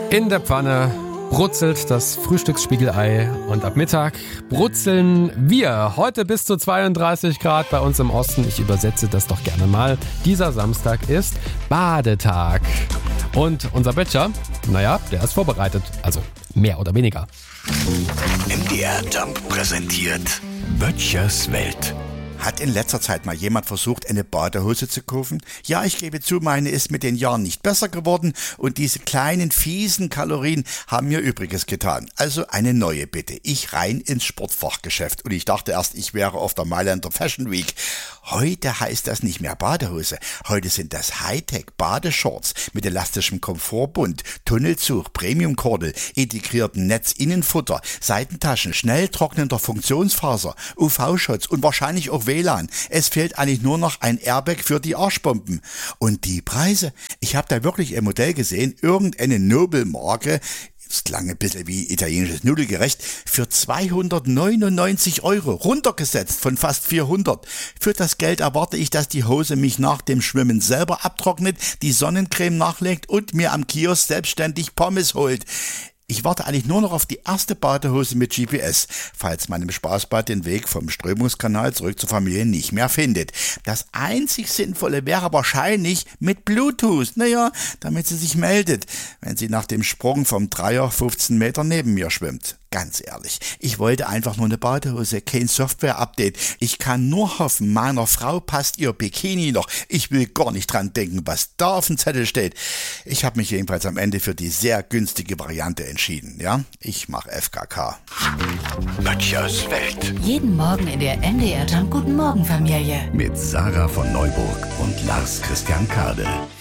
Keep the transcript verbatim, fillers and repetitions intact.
In der Pfanne brutzelt das Frühstücksspiegelei und ab Mittag brutzeln wir. Heute bis zu zweiunddreißig Grad bei uns im Osten. Ich übersetze das doch gerne mal. Dieser Samstag ist Badetag. Und unser Böttcher, naja, der ist vorbereitet. Also mehr oder weniger. M D R Jump präsentiert Böttchers Welt. Hat in letzter Zeit mal jemand versucht, eine Badehose zu kaufen? Ja, ich gebe zu, meine ist mit den Jahren nicht besser geworden und diese kleinen, fiesen Kalorien haben mir Übriges getan. Also eine neue bitte. Ich rein ins Sportfachgeschäft und ich dachte erst, ich wäre auf der Mailänder Fashion Week. Heute heißt das nicht mehr Badehose. Heute sind das Hightech-Badeshorts mit elastischem Komfortbund, Tunnelzug, Premiumkordel, integrierten Netzinnenfutter, Seitentaschen, schnell trocknender Funktionsfaser, U V-Schutz und wahrscheinlich auch W L A N. Es fehlt eigentlich nur noch ein Airbag für die Arschbomben. Und die Preise? Ich habe da wirklich ein Modell gesehen, irgendeine Nobelmarke, das klang ein bisschen wie italienisches Nudelgericht, für zweihundertneunundneunzig Euro, runtergesetzt von fast vierhundert. Für das Geld erwarte ich, dass die Hose mich nach dem Schwimmen selber abtrocknet, die Sonnencreme nachlegt und mir am Kiosk selbstständig Pommes holt. Ich warte eigentlich nur noch auf die erste Badehose mit G P S, falls man im Spaßbad den Weg vom Strömungskanal zurück zur Familie nicht mehr findet. Das einzig Sinnvolle wäre wahrscheinlich mit Bluetooth, naja, damit sie sich meldet, wenn sie nach dem Sprung vom Dreier fünfzehn Meter neben mir schwimmt. Ganz ehrlich, ich wollte einfach nur eine Badehose, kein Software-Update. Ich kann nur hoffen, meiner Frau passt ihr Bikini noch. Ich will gar nicht dran denken, was da auf dem Zettel steht. Ich habe mich jedenfalls am Ende für die sehr günstige Variante entschieden. Ja, ich mache F K K. Böttchers Welt. Jeden Morgen in der M D R Jump Guten Morgen Familie. Mit Sarah von Neuburg und Lars Christian Kade.